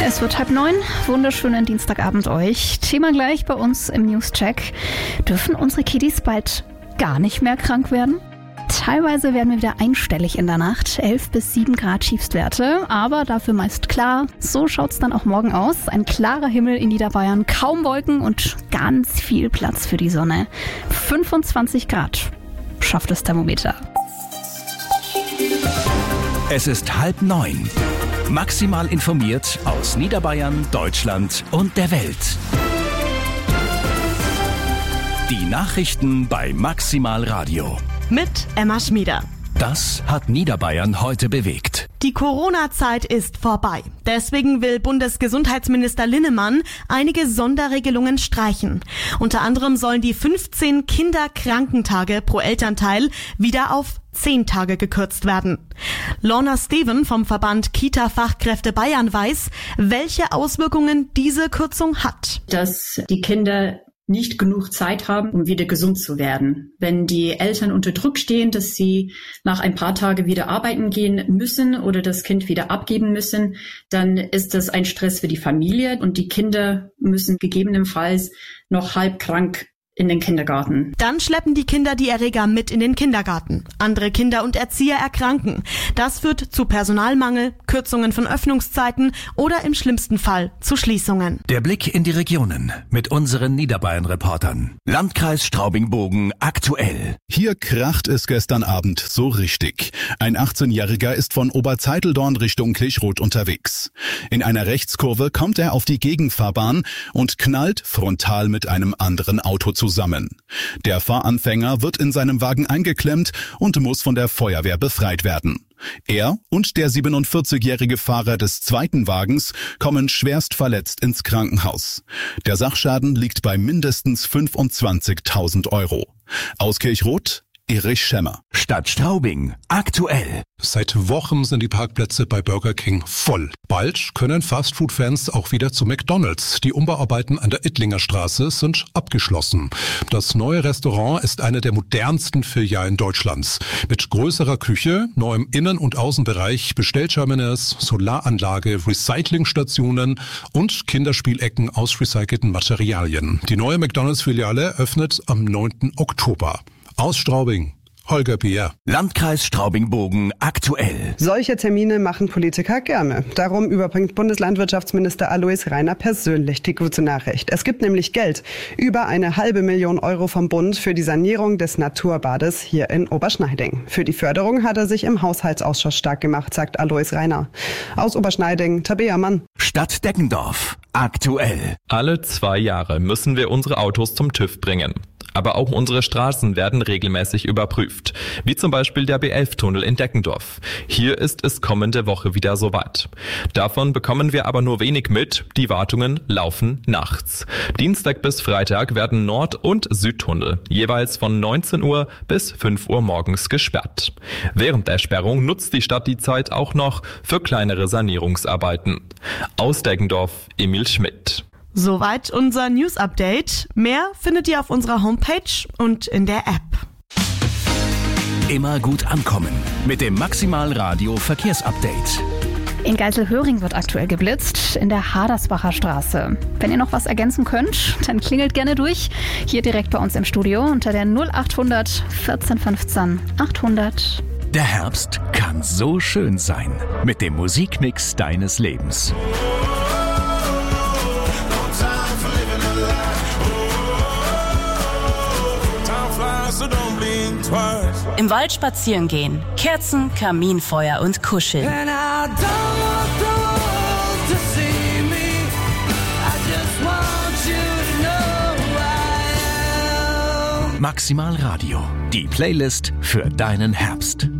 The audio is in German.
Es wird 8:30, wunderschönen Dienstagabend euch. Thema gleich bei uns im News-Check. Dürfen unsere Kiddies bald gar nicht mehr krank werden? Teilweise werden wir wieder einstellig in der Nacht, 11 bis 7 Grad Tiefstwerte, aber dafür meist klar. So schaut's dann auch morgen aus. Ein klarer Himmel in Niederbayern, kaum Wolken und ganz viel Platz für die Sonne. 25 Grad schafft das Thermometer. Es ist 8:30. Maximal informiert aus Niederbayern, Deutschland und der Welt. Die Nachrichten bei Maximal Radio. Mit Emma Schmieder. Das hat Niederbayern heute bewegt. Die Corona-Zeit ist vorbei. Deswegen will Bundesgesundheitsminister Linnemann einige Sonderregelungen streichen. Unter anderem sollen die 15 Kinderkrankentage pro Elternteil wieder auf 10 Tage gekürzt werden. Lorna Steven vom Verband Kita-Fachkräfte Bayern weiß, welche Auswirkungen diese Kürzung hat. Dass die Kinder nicht genug Zeit haben, um wieder gesund zu werden. Wenn die Eltern unter Druck stehen, dass sie nach ein paar Tagen wieder arbeiten gehen müssen oder das Kind wieder abgeben müssen, dann ist das ein Stress für die Familie und die Kinder müssen gegebenenfalls noch halb krank in den Kindergarten. Dann schleppen die Kinder die Erreger mit in den Kindergarten. Andere Kinder und Erzieher erkranken. Das führt zu Personalmangel, Kürzungen von Öffnungszeiten oder im schlimmsten Fall zu Schließungen. Der Blick in die Regionen mit unseren Niederbayern-Reportern. Landkreis Straubing-Bogen aktuell. Hier kracht es gestern Abend so richtig. Ein 18-Jähriger ist von Oberzeiteldorn Richtung Kirchrot unterwegs. In einer Rechtskurve kommt er auf die Gegenfahrbahn und knallt frontal mit einem anderen Auto zusammen. Der Fahranfänger wird in seinem Wagen eingeklemmt und muss von der Feuerwehr befreit werden. Er und der 47-jährige Fahrer des zweiten Wagens kommen schwerst verletzt ins Krankenhaus. Der Sachschaden liegt bei mindestens 25.000 €. Aus Kirchrot, Erich Schemmer. Stadt Straubing aktuell. Seit Wochen sind die Parkplätze bei Burger King voll. Bald können Fastfood-Fans auch wieder zu McDonald's. Die Umbauarbeiten an der Ittlinger Straße sind abgeschlossen. Das neue Restaurant ist eine der modernsten Filialen Deutschlands. Mit größerer Küche, neuem Innen- und Außenbereich, Bestellterminals, Solaranlage, Recyclingstationen und Kinderspielecken aus recycelten Materialien. Die neue McDonald's-Filiale öffnet am 9. Oktober. Aus Straubing, Holger Bier. Landkreis Straubing-Bogen aktuell. Solche Termine machen Politiker gerne. Darum überbringt Bundeslandwirtschaftsminister Alois Rainer persönlich die gute Nachricht. Es gibt nämlich Geld. Über 500.000 € vom Bund für die Sanierung des Naturbades hier in Oberschneiding. Für die Förderung hat er sich im Haushaltsausschuss stark gemacht, sagt Alois Rainer. Aus Oberschneiding, Tabea Mann. Stadt Deggendorf aktuell. Alle 2 Jahre müssen wir unsere Autos zum TÜV bringen. Aber auch unsere Straßen werden regelmäßig überprüft, wie zum Beispiel der B11-Tunnel in Deggendorf. Hier ist es kommende Woche wieder soweit. Davon bekommen wir aber nur wenig mit, die Wartungen laufen nachts. Dienstag bis Freitag werden Nord- und Südtunnel jeweils von 19 Uhr bis 5 Uhr morgens gesperrt. Während der Sperrung nutzt die Stadt die Zeit auch noch für kleinere Sanierungsarbeiten. Aus Deggendorf, Emil Schmidt. Soweit unser News-Update. Mehr findet ihr auf unserer Homepage und in der App. Immer gut ankommen mit dem Maximal Radio Verkehrsupdate. In Geiselhöring wird aktuell geblitzt, in der Hadersbacher Straße. Wenn ihr noch was ergänzen könnt, dann klingelt gerne durch. Hier direkt bei uns im Studio unter der 0800 14 15 800. Der Herbst kann so schön sein mit dem Musikmix deines Lebens. Im Wald spazieren gehen, Kerzen, Kaminfeuer und Kuscheln. Maximal Radio, die Playlist für deinen Herbst.